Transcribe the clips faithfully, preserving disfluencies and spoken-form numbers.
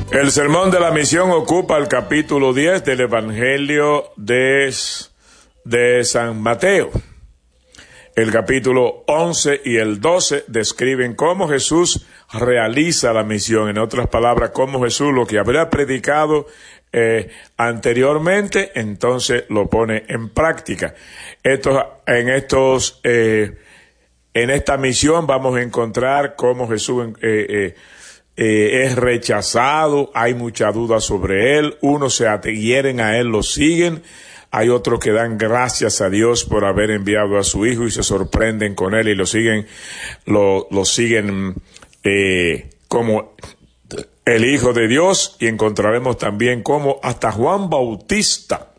El sermón de la misión ocupa el capítulo diez del Evangelio de, de San Mateo. El capítulo once y el doce describen cómo Jesús realiza la misión. En otras palabras, cómo Jesús lo que habría predicado eh, anteriormente, entonces lo pone en práctica. Estos, en estos, eh, en esta misión vamos a encontrar cómo Jesús eh, eh, eh, es rechazado, hay mucha duda sobre él, unos se adhieren a él, lo siguen. Hay otros que dan gracias a Dios por haber enviado a su Hijo y se sorprenden con él y lo siguen, lo, lo siguen eh, como el Hijo de Dios, y encontraremos también cómo hasta Juan Bautista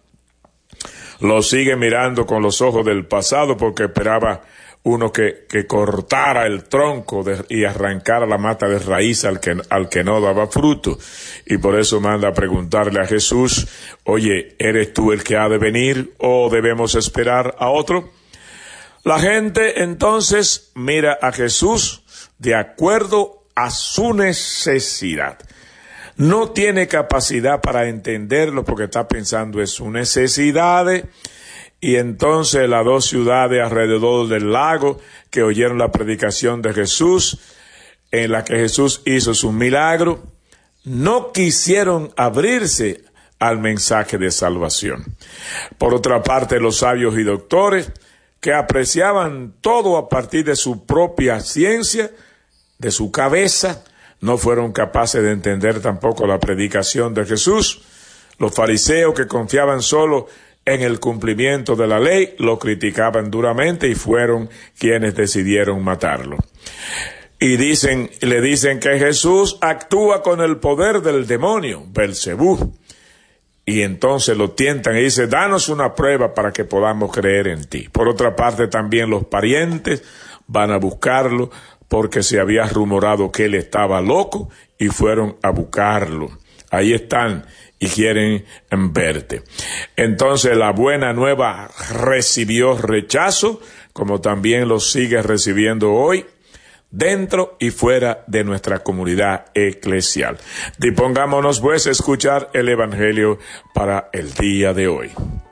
lo sigue mirando con los ojos del pasado porque esperaba uno que, que cortara el tronco de, y arrancara la mata de raíz al que, al que no daba fruto. Y por eso manda a preguntarle a Jesús, oye, ¿eres tú el que ha de venir o debemos esperar a otro? La gente entonces mira a Jesús de acuerdo a su necesidad. No tiene capacidad para entenderlo porque está pensando en sus necesidades. Y entonces las dos ciudades alrededor del lago que oyeron la predicación de Jesús, en la que Jesús hizo su milagro, no quisieron abrirse al mensaje de salvación. Por otra parte, los sabios y doctores, que apreciaban todo a partir de su propia ciencia, de su cabeza, no fueron capaces de entender tampoco la predicación de Jesús. Los fariseos, que confiaban solo en el cumplimiento de la ley, lo criticaban duramente y fueron quienes decidieron matarlo. Y dicen, le dicen que Jesús actúa con el poder del demonio, Belcebú. Y entonces lo tientan y dicen, danos una prueba para que podamos creer en ti. Por otra parte, también los parientes van a buscarlo porque se había rumorado que él estaba loco y fueron a buscarlo. Ahí están y quieren verte. Entonces la buena nueva recibió rechazo, como también lo sigue recibiendo hoy, dentro y fuera de nuestra comunidad eclesial. Dispongámonos pues a escuchar el Evangelio para el día de hoy.